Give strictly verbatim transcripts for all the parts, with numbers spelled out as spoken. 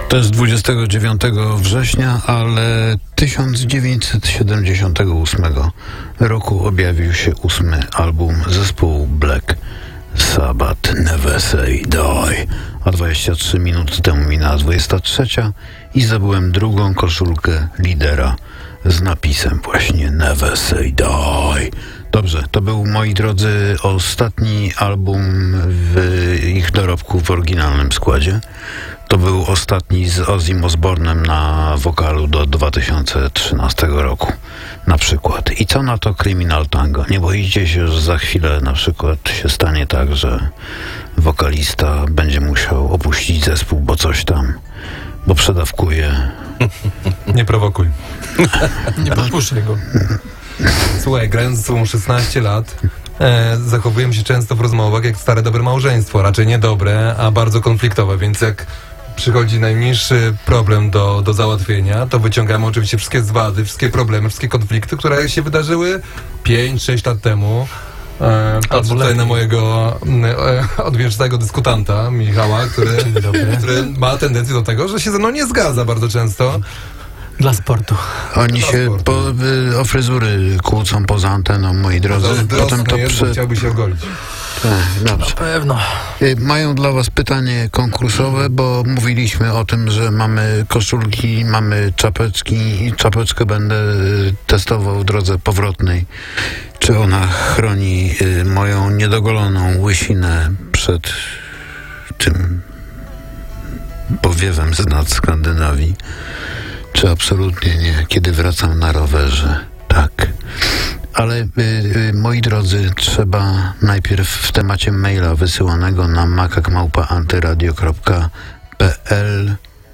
To jest dwudziestego dziewiątego września, ale tysiąc dziewięćset siedemdziesiątego ósmego roku objawił się ósmy album zespołu Black Sabbath, Never Say Die. A dwadzieścia trzy minuty temu minęła dwudziesta trzecia i zdobyłem drugą koszulkę lidera z napisem właśnie Never Say Die. Dobrze, to był, moi drodzy, ostatni album w ich dorobku w oryginalnym składzie. To był ostatni z Ozzym Osbournem na wokalu do dwa tysiące trzynastego roku, na przykład. I co na to Criminal Tango? Nie boicie się, że za chwilę na przykład się stanie tak, że wokalista będzie musiał opuścić zespół, bo coś tam, bo przedawkuje? Nie prowokuj. Nie podpuszczaj go. Słuchaj, grając ze sobą szesnaście lat, e, zachowujemy się często w rozmowach jak stare dobre małżeństwo. Raczej nie dobre, a bardzo konfliktowe, więc jak przychodzi najmniejszy problem do, do załatwienia, to wyciągamy oczywiście wszystkie zwady, wszystkie problemy, wszystkie konflikty, które się wydarzyły pięć sześć lat temu. E, patrzę tutaj na mojego e, odwiecznego dyskutanta, Michała, który, który ma tendencję do tego, że się ze mną nie zgadza bardzo często. Dla sportu. Oni Dla się sportu. po, y, o fryzury kłócą poza anteną, moi drodzy. Potem to jest, prze... chciałby się ogolić. Tak, dobrze. Na pewno. Y, Mają dla was pytanie konkursowe, bo mówiliśmy o tym, że mamy koszulki, mamy czapeczki i czapeczkę będę y, testował w drodze powrotnej. Czy ona chroni y, moją niedogoloną łysinę przed tym powiewem z nad Skandynawii? Czy absolutnie nie, kiedy wracam na rowerze? Tak. Ale, y, y, moi drodzy, trzeba najpierw w temacie maila wysyłanego na makak małpa antyradio kropka p l.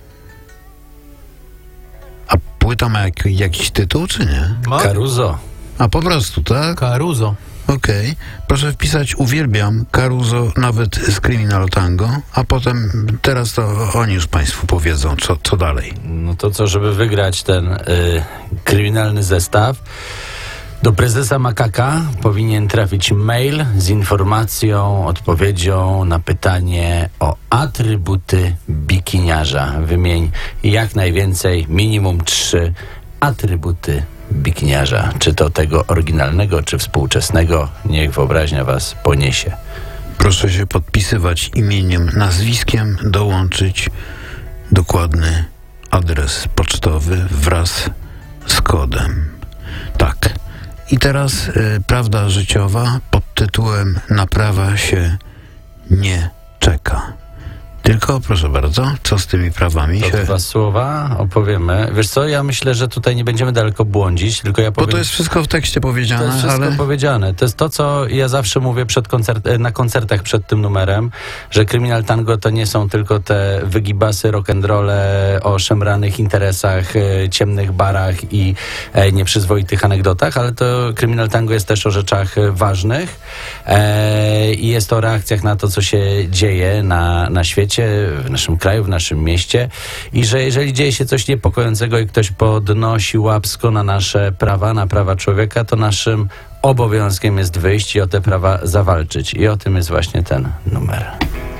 A płyta ma jak, jakiś tytuł, czy nie? Ma? Caruso. A po prostu, tak? Caruso. Okej. Okay. Proszę wpisać uwielbiam Caruso nawet z Criminal Tango, a potem teraz to oni już państwu powiedzą, co, co dalej. No to co, żeby wygrać ten y, kryminalny zestaw, do prezesa Makaka powinien trafić mail z informacją, odpowiedzią na pytanie o atrybuty bikiniarza. Wymień jak najwięcej, minimum trzy atrybuty bikiniarza. Czy to tego oryginalnego, czy współczesnego, niech wyobraźnia was poniesie. Proszę się podpisywać imieniem, nazwiskiem, dołączyć dokładny adres pocztowy wraz z kodem. Tak. I teraz y, prawda życiowa pod tytułem Naprawa się nie czeka. Tylko, proszę bardzo, co z tymi prawami To się... dwa słowa opowiemy. Wiesz co, ja myślę, że tutaj nie będziemy daleko błądzić, tylko ja powiem... Bo to jest wszystko w tekście powiedziane, To jest wszystko ale... powiedziane. To jest to, co ja zawsze mówię przed koncert, na koncertach przed tym numerem, że Criminal Tango to nie są tylko te wygibasy, rock'n'rolle o szemranych interesach, e, ciemnych barach i e, nieprzyzwoitych anegdotach, ale to Criminal Tango jest też o rzeczach e, ważnych e, i jest o reakcjach na to, co się dzieje na, na świecie, w naszym kraju, w naszym mieście i że jeżeli dzieje się coś niepokojącego i ktoś podnosi łapsko na nasze prawa, na prawa człowieka, to naszym obowiązkiem jest wyjść i o te prawa zawalczyć. I o tym jest właśnie ten numer.